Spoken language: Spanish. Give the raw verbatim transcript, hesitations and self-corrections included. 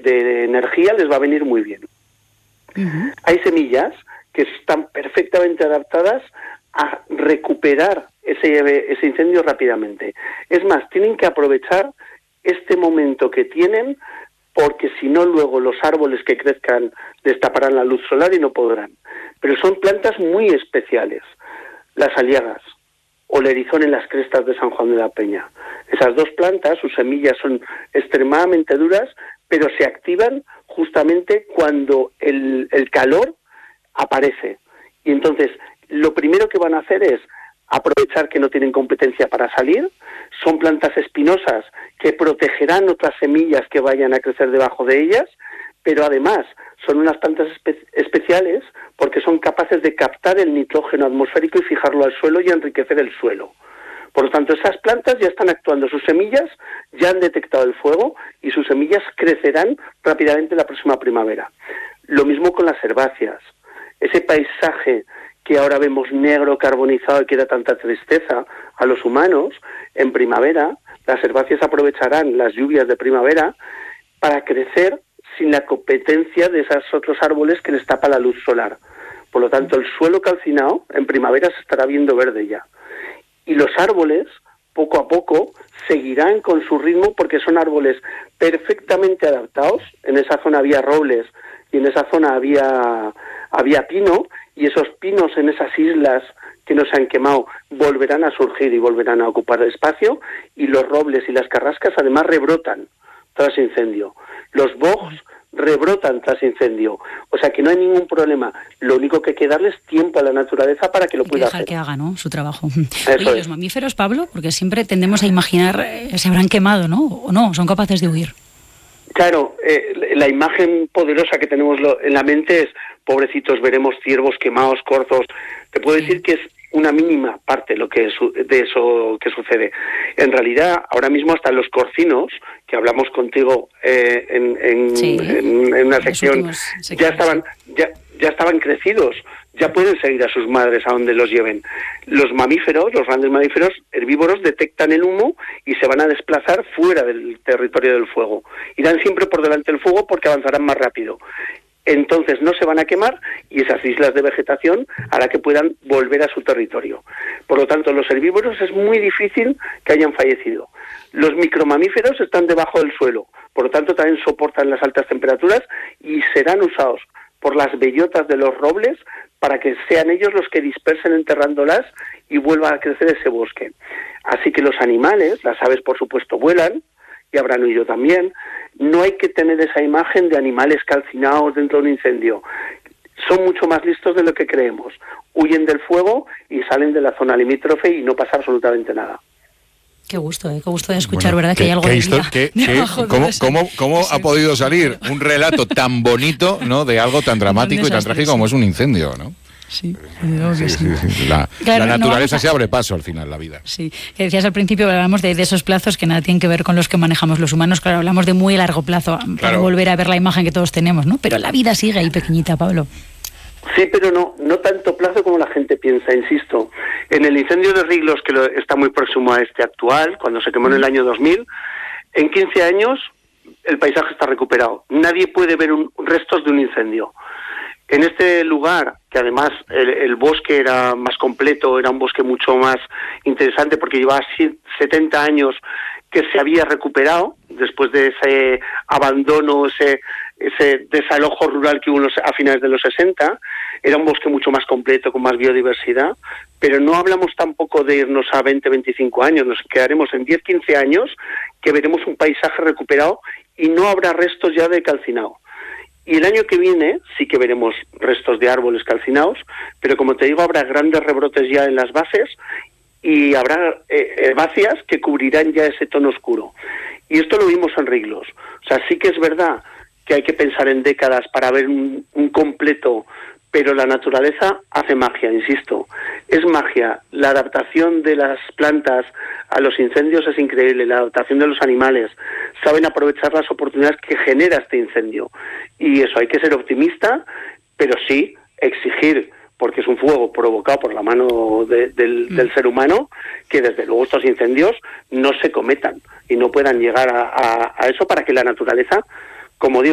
de energía les va a venir muy bien. Uh-huh. Hay semillas que están perfectamente adaptadas a recuperar ese, ese incendio rápidamente. Es más, tienen que aprovechar este momento que tienen, porque si no luego los árboles que crezcan les taparán la luz solar y no podrán. Pero son plantas muy especiales, las aliagas o el erizón en las crestas de San Juan de la Peña. Esas dos plantas, sus semillas son extremadamente duras, pero se activan justamente cuando el, el calor aparece. Y entonces, lo primero que van a hacer es aprovechar que no tienen competencia para salir. Son plantas espinosas que protegerán otras semillas que vayan a crecer debajo de ellas, pero además son unas plantas espe- especiales porque son capaces de captar el nitrógeno atmosférico y fijarlo al suelo y enriquecer el suelo. Por lo tanto, esas plantas ya están actuando, sus semillas ya han detectado el fuego y sus semillas crecerán rápidamente la próxima primavera. Lo mismo con las herbáceas. Ese paisaje que ahora vemos negro, carbonizado y que da tanta tristeza a los humanos, en primavera las herbáceas aprovecharán las lluvias de primavera para crecer sin la competencia de esos otros árboles que les tapa la luz solar. Por lo tanto, el suelo calcinado en primavera se estará viendo verde ya. Y los árboles, poco a poco, seguirán con su ritmo porque son árboles perfectamente adaptados. En esa zona había robles y en esa zona había, había pino, y esos pinos en esas islas que no se han quemado volverán a surgir y volverán a ocupar espacio, y los robles y las carrascas además rebrotan tras incendio. Los bogs rebrotan tras incendio. O sea que no hay ningún problema. Lo único que hay que darles tiempo a la naturaleza para que lo pueda hacer. Dejar que haga, ¿no?, su trabajo. Eso Oye, es. Los mamíferos, Pablo, porque siempre tendemos a imaginar eh, se habrán quemado, ¿no? O no, son capaces de huir. Claro, eh, la imagen poderosa que tenemos lo, en la mente es, pobrecitos, veremos ciervos quemados, corzos. Te puedo sí. decir que es una mínima parte lo que su, de eso que sucede. En realidad, ahora mismo hasta los corcinos, que hablamos contigo eh, en, en, sí. en, en una sección, ya estaban, ya, ya estaban crecidos, ya pueden seguir a sus madres a donde los lleven. Los mamíferos, los grandes mamíferos herbívoros, detectan el humo y se van a desplazar fuera del territorio del fuego. Irán siempre por delante del fuego porque avanzarán más rápido. Entonces no se van a quemar y esas islas de vegetación hará que puedan volver a su territorio. Por lo tanto, los herbívoros es muy difícil que hayan fallecido. Los micromamíferos están debajo del suelo, por lo tanto también soportan las altas temperaturas y serán usados por las bellotas de los robles para que sean ellos los que dispersen enterrándolas y vuelva a crecer ese bosque. Así que los animales, las aves por supuesto vuelan, y habrán huido también. No hay que tener esa imagen de animales calcinados dentro de un incendio. Son mucho más listos de lo que creemos. Huyen del fuego y salen de la zona limítrofe y no pasa absolutamente nada. Qué gusto, ¿eh? Qué gusto de escuchar, bueno, ¿verdad? Que, que hay algo que de histo- vida que, que, ¿Cómo, cómo, cómo ha podido salir un relato tan bonito, ¿no?, de algo tan dramático y tan trágico como es un incendio, ¿no? Sí, digo que sí. sí, sí. La, Claro, la no naturaleza vamos a- se abre paso al final, la vida. Sí, que decías al principio, hablábamos de, de esos plazos que nada tienen que ver con los que manejamos los humanos. Claro, hablamos de muy largo plazo, para Claro. volver a ver la imagen que todos tenemos, ¿no? Pero la vida sigue ahí pequeñita, Pablo. Sí, pero no, no tanto plazo como la gente piensa, insisto. En el incendio de Riglos, que lo, está muy próximo a este actual, cuando se quemó en el año dos mil, en quince años el paisaje está recuperado. Nadie puede ver un, restos de un incendio. En este lugar, que además el, el bosque era más completo, era un bosque mucho más interesante porque llevaba setenta años que se había recuperado después de ese abandono, ese ese desalojo rural que hubo los, a finales de los sesenta, era un bosque mucho más completo, con más biodiversidad, pero no hablamos tampoco de irnos a veinte, veinticinco años, nos quedaremos en diez, quince años que veremos un paisaje recuperado y no habrá restos ya de calcinado. Y el año que viene sí que veremos restos de árboles calcinados, pero como te digo, habrá grandes rebrotes ya en las bases y habrá eh, herbáceas que cubrirán ya ese tono oscuro. Y esto lo vimos en Riglos. O sea, sí que es verdad que hay que pensar en décadas para ver un, un completo, pero la naturaleza hace magia, insisto. Es magia. La adaptación de las plantas a los incendios es increíble, la adaptación de los animales. Saben aprovechar las oportunidades que genera este incendio. Y eso, hay que ser optimista, pero sí exigir, porque es un fuego provocado por la mano de, del, mm. del ser humano, que desde luego estos incendios no se cometan y no puedan llegar a, a, a eso, para que la naturaleza, como digo,